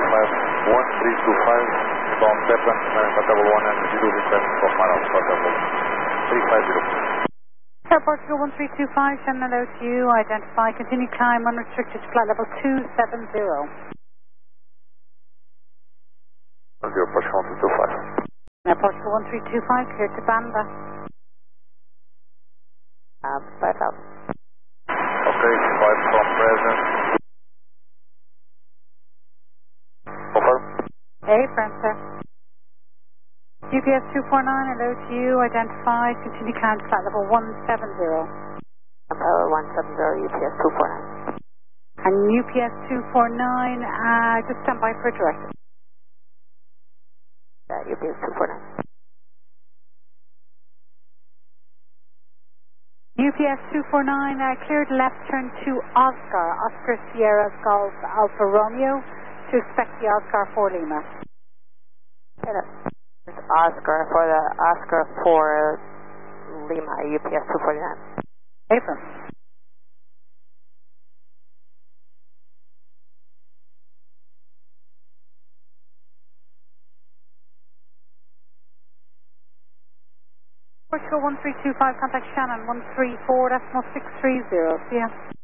1325, bound Zeppelin, Portugal 1 and 0 request for final Portugal 350. Airport Portugal 1325, Shannon hello to you, identify, continue climb unrestricted to flight level 270. Portugal 1325. Airport Portugal 1325, cleared to Banda. Flight up. Okay, 5 from present. Over. Hey, Francis. UPS 249, hello to you, identify, continue climb to flight level 170. Level 170, UPS 249. And UPS 249, just stand by for a directive. UPS 249. UPS 249, cleared left turn to Oscar, Oscar Sierra Golf Alfa Romeo, to expect the Oscar 4 Lima. Hello. It's Oscar for the Oscar 4 Lima, UPS 249. April. Portugal 1325, contact Shannon 134.630. See ya.